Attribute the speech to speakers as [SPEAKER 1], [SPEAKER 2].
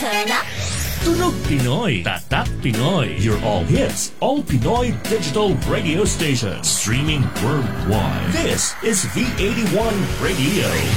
[SPEAKER 1] Turn up.
[SPEAKER 2] Tunog Pinoy, Tatak Pinoy. Your all hits, all Pinoy digital radio station. Streaming worldwide. This is V81 Radio.